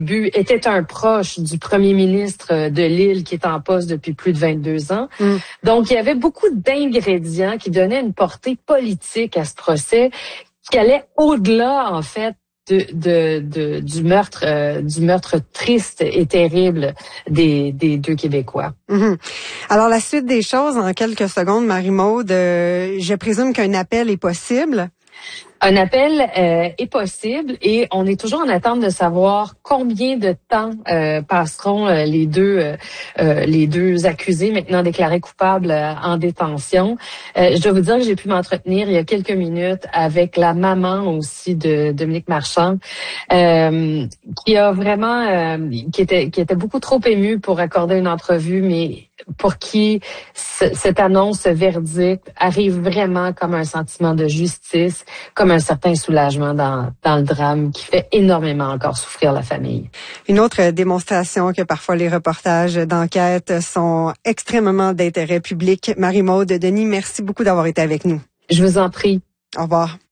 était un proche du premier ministre de l'île qui est en poste depuis plus de 22 ans. Donc, il y avait beaucoup d'ingrédients qui donnaient une portée politique à ce procès qui allait au-delà, en fait, du meurtre triste et terrible des deux Québécois. Alors, la suite des choses, en quelques secondes, Marie-Maude, je présume qu'un appel est possible. Un appel est possible et on est toujours en attente de savoir combien de temps passeront les deux accusés maintenant déclarés coupables en détention. Je dois vous dire que j'ai pu m'entretenir il y a quelques minutes avec la maman aussi de Dominique Marchand, qui a vraiment qui était beaucoup trop émue pour accorder une entrevue, mais pour qui cette annonce, ce verdict arrive vraiment comme un sentiment de justice, comme un certain soulagement dans le drame qui fait énormément encore souffrir la famille. Une autre démonstration que parfois les reportages d'enquête sont extrêmement d'intérêt public. Marie-Maude Denis, merci beaucoup d'avoir été avec nous. Je vous en prie. Au revoir.